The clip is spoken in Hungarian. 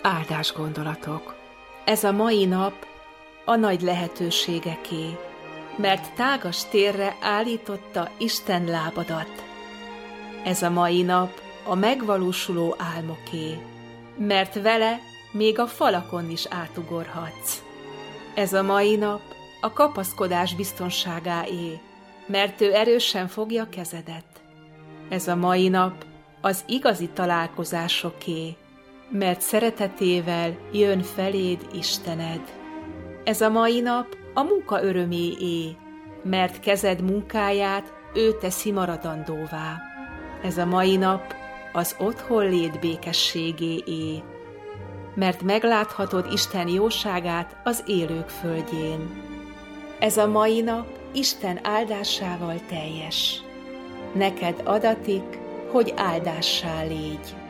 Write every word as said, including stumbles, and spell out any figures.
Áldás gondolatok. Ez a mai nap a nagy lehetőségeké, mert tágas térre állította Isten lábadat. Ez a mai nap a megvalósuló álmoké, mert vele még a falakon is átugorhatsz. Ez a mai nap a kapaszkodás biztonságáé, mert ő erősen fogja kezedet. Ez a mai nap az igazi találkozásoké, mert szeretetével jön feléd Istened. Ez a mai nap a munka öröméé, mert kezed munkáját ő teszi maradandóvá. Ez a mai nap az otthonlét békességéé, mert megláthatod Isten jóságát az élők földjén. Ez a mai nap Isten áldásával teljes. Neked adatik, hogy áldássá légy.